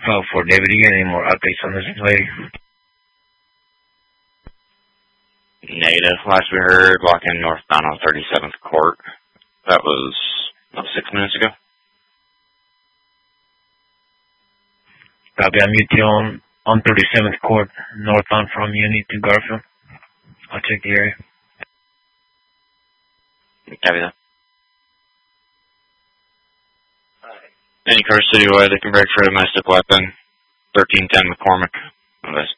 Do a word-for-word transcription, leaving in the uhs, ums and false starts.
twelve for David, do you get any more updates on this lady? Negative. Last we heard, walking northbound on thirty-seventh Court. That was about six minutes ago. Copy, I'm U T on, on thirty-seventh Court, northbound from Uni to Garfield. I'll check the area. Copy that. Any car citywide that can break for a domestic weapon, thirteen ten McCormick.